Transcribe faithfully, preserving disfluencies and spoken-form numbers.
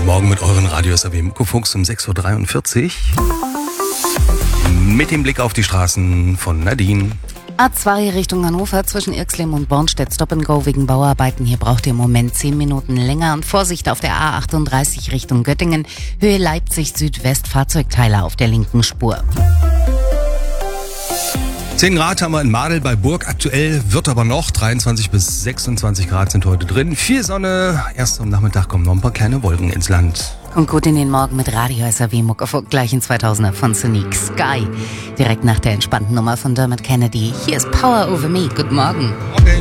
Guten Morgen mit euren Radio S R W Muckefuchs um sechs Uhr dreiundvierzig. Mit dem Blick auf die Straßen von Nadine. A zwei Richtung Hannover zwischen Irxleben und Bornstedt Stop and Go wegen Bauarbeiten. Hier braucht ihr im Moment zehn Minuten länger. Und Vorsicht auf der A achtunddreißig Richtung Göttingen. Höhe Leipzig Südwest, Fahrzeugteile auf der linken Spur. zehn Grad haben wir in Madel bei Burg. Aktuell wird aber noch dreiundzwanzig bis sechsundzwanzig Grad sind heute drin. Viel Sonne. Erst am Nachmittag kommen noch ein paar kleine Wolken ins Land. Und gut in den Morgen mit Radio S R W Muckefuchs gleich in zweitausender von Sonic Sky. Direkt nach der entspannten Nummer von Dermot Kennedy. Hier ist Power Over Me. Guten Morgen. Okay.